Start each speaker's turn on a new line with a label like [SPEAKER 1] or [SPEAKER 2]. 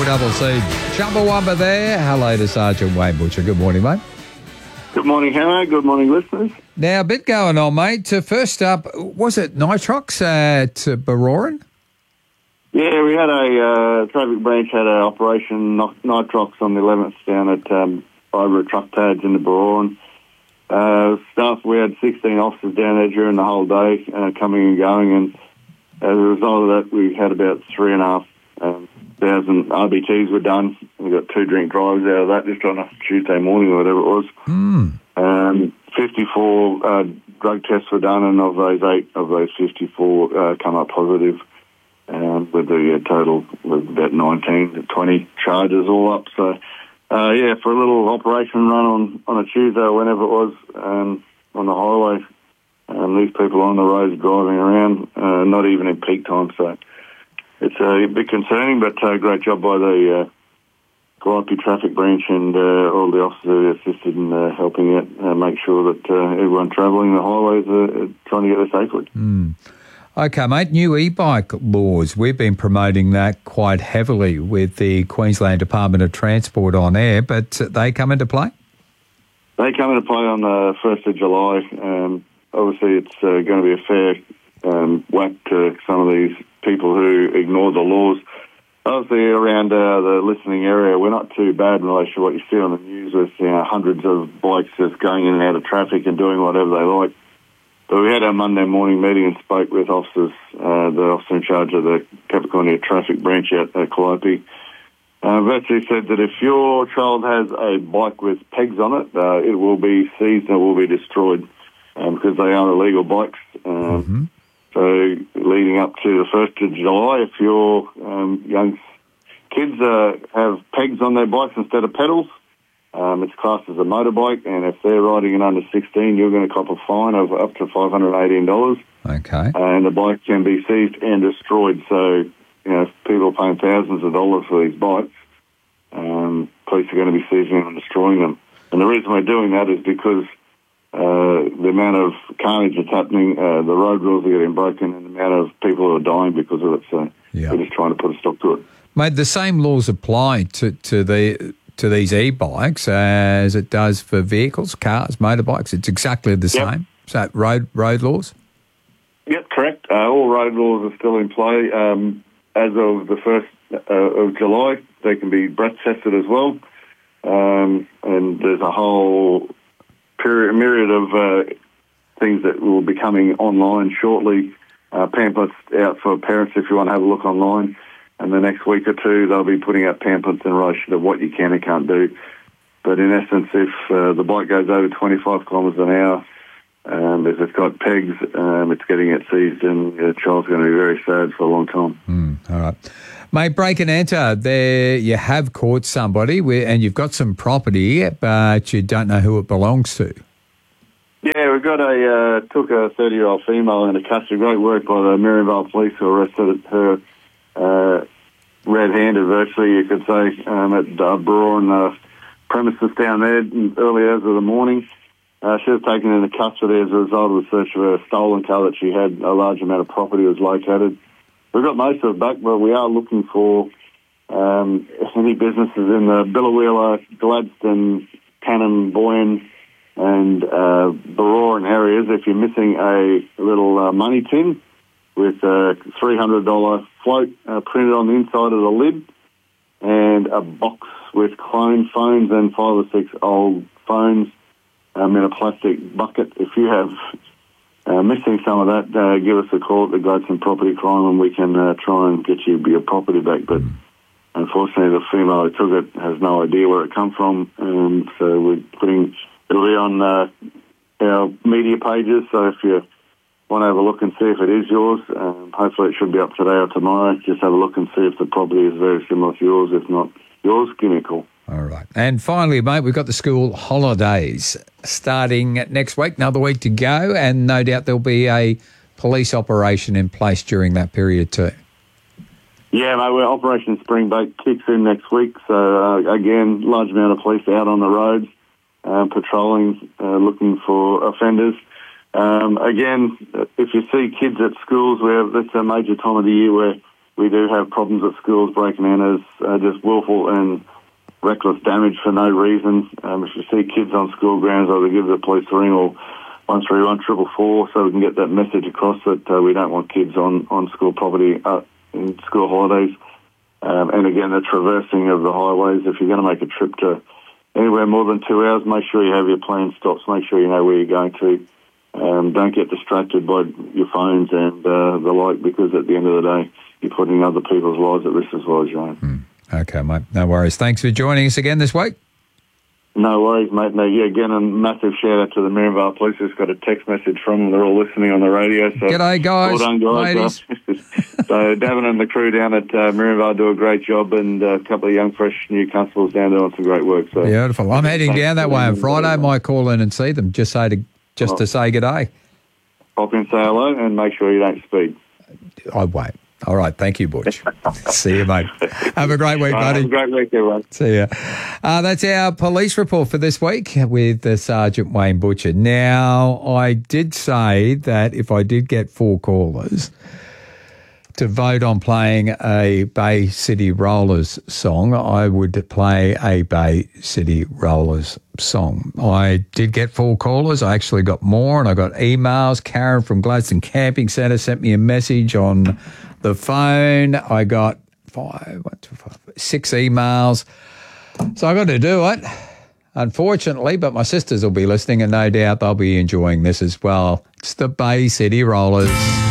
[SPEAKER 1] double C. Chumbawamba there. Hello to Sergeant Wayne Butcher. Good morning, mate.
[SPEAKER 2] Good morning, Hannah. Good morning, listeners.
[SPEAKER 1] Now, a bit going on, mate. First up, was it Nitrox at Baroran?
[SPEAKER 2] Yeah, we had a traffic branch had an operation Nitrox on the 11th down at over at truck pads in the Baroran. Staff, we had 16 officers down there during the whole day, coming and going, and as a result of that, we had about 3,500 RBTs were done. We got 2 drink drives out of that just on a Tuesday morning or whatever it was. 54 drug tests were done, and of those 54 come up positive. With the total with about 19 to 20 charges all up. So, for a little operation run on a Tuesday or whenever it was on the highway, these people on the roads driving around, not even in peak time. So it's a bit concerning, but great job by the Calliope Traffic Branch and all the officers who assisted in helping it make sure that everyone travelling the highways are trying to get there safely.
[SPEAKER 1] Okay, mate, new e-bike laws. We've been promoting that quite heavily with the Queensland Department of Transport on air, but they come into play?
[SPEAKER 2] They come into play on the 1st of July. Obviously, it's going to be a fair whack to some of these people who ignore the laws. Obviously, around the listening area, we're not too bad in relation to what you see on the news with hundreds of bikes just going in and out of traffic and doing whatever they like. But we had our Monday morning meeting and spoke with officers, the officer in charge of the Capricornia Traffic Branch out at Calliope. Virtually said that if your child has a bike with pegs on it, it will be seized and it will be destroyed because they are illegal bikes. So leading up to the 1st of July, if your young kids have pegs on their bikes instead of pedals, it's classed as a motorbike, and if they're riding it under 16, you're going to cop a fine of up to $518.
[SPEAKER 1] Okay.
[SPEAKER 2] And the bike can be seized and destroyed. So, people are paying thousands of dollars for these bikes. Police are going to be seizing them and destroying them. And the reason we're doing that is because the amount of carnage that's happening, the road rules are getting broken, and the amount of people who are dying because of it. So we're just trying to put a stop to it.
[SPEAKER 1] Mate, the same laws apply to these e-bikes as it does for vehicles, cars, motorbikes. It's exactly the same. Is that road laws? Yep,
[SPEAKER 2] correct. All road laws are still in play. As of the 1st of July, they can be breath tested as well. And there's a whole myriad of things that will be coming online shortly. Pamphlets out for parents if you want to have a look online. And the next week or two, they'll be putting out pamphlets in relation to what you can and can't do. But in essence, if the bike goes over 25 kilometres an hour, if it's got pegs, it's getting it seized, and the child's going to be very sad for a long time.
[SPEAKER 1] All right. Mate, break and enter. There you have caught somebody, and you've got some property, but you don't know who it belongs to.
[SPEAKER 2] Yeah, we've got took a 30-year-old female into custody. Great work by the Maryvale Police who arrested her red-handed, virtually, you could say, at Baroran premises down there in early hours of the morning. She was taken into custody as a result of the search of a stolen car that she had. A large amount of property was located. We've got most of it back, but we are looking for any businesses in the Billawheeler, Gladstone, Cannon, Boyan and Baroran areas. If you're missing a little money tin with a $300 float printed on the inside of the lid and a box with clone phones and 5 or 6 old phones in a plastic bucket. If you have missing some of that, give us a call at the Gladstone Property Crime and we can try and get you your property back. But unfortunately, the female who took it has no idea where it come from, so we're putting it'll be on our media pages. So if you want to have a look and see if it is yours, hopefully it should be up today or tomorrow. Just have a look and see if the property is very similar to yours. If not yours, give me a call.
[SPEAKER 1] All right. And finally, mate, we've got the school holidays starting next week, another week to go, and no doubt there'll be a police operation in place during that period too.
[SPEAKER 2] Yeah, mate, Operation Springbait kicks in next week. So, again, large amount of police out on the roads, patrolling, looking for offenders. Again, if you see kids at schools, that's a major time of the year where we do have problems at schools breaking in as just willful and reckless damage for no reason. If you see kids on school grounds, either give the police a ring or 131 444 so we can get that message across that we don't want kids on school property in school holidays. And again, the traversing of the highways. If you're going to make a trip to anywhere more than 2 hours, make sure you have your planned stops. Make sure you know where you're going to. Don't get distracted by your phones and the like, because at the end of the day, you're putting other people's lives at risk as well as your own.
[SPEAKER 1] Okay, mate. No worries. Thanks for joining us again this week.
[SPEAKER 2] No worries, mate. No, yeah, again, a massive shout-out to the Maryvale Police. Just got a text message from them. They're all listening on the radio. So
[SPEAKER 1] g'day, guys.
[SPEAKER 2] Well done, guys.
[SPEAKER 1] Ladies.
[SPEAKER 2] So Davin and the crew down at Maryvale do a great job, and a couple of young, fresh new constables down there on some great work. So
[SPEAKER 1] beautiful. I'm heading down that way on Friday. Might call in and see them, just to say g'day.
[SPEAKER 2] Pop in, say hello, and make sure you don't speed.
[SPEAKER 1] I won't. All right. Thank you, Butch. See you, mate. Have a great week, buddy.
[SPEAKER 2] Have a great week, everyone.
[SPEAKER 1] See ya. That's our police report for this week with Sergeant Wayne Butcher. Now, I did say that if I did get 4 callers to vote on playing a Bay City Rollers song, I would play a Bay City Rollers song. I did get 4 callers. I actually got more, and I got emails. Karen from Gladstone Camping Centre sent me a message on the phone. I got 6 emails. So I got to do it, unfortunately, but my sisters will be listening, and no doubt they'll be enjoying this as well. It's the Bay City Rollers.